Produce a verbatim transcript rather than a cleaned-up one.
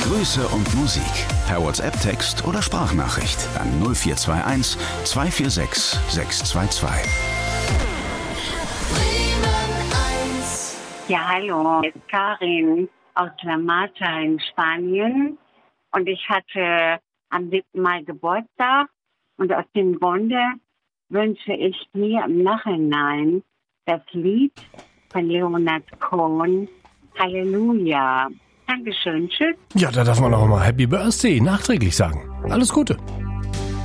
Grüße und Musik per WhatsApp-Text oder Sprachnachricht an null vier zwei eins, zwei vier sechs, sechs zwei zwei. Ja, hallo, ich bin Karin aus La Mata in Spanien und ich hatte am siebten Mai Geburtstag und aus dem Grunde wünsche ich mir im Nachhinein das Lied von Leonard Cohen, Halleluja. Dankeschön, tschüss. Ja, da darf man auch mal Happy Birthday nachträglich sagen. Alles Gute.